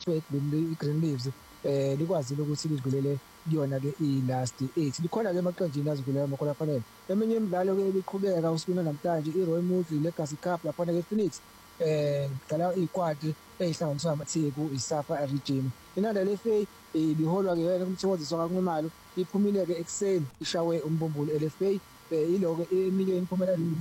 kuthiwa i-Green Leaves likwazile ukuthi lidlulele kuyona-ke i-last 8. Likhona-ke emaqenjini azidlulela amakhona afanele. Eminye imidlalo-ke ibiqhubeka usukwini namhlanje i-Royal Mutli Legacy Cup laphana-ke ePhoenix kudlala iy'kwadi ey'hlanganiswa amatheku i-SAFA Region. Inandala FA ibiholwa-ke umthokozisi kaNxumalo iphumile-ke ekuseni ishawe uMbumbulu LFA. Yilo-ke eminye imiphumela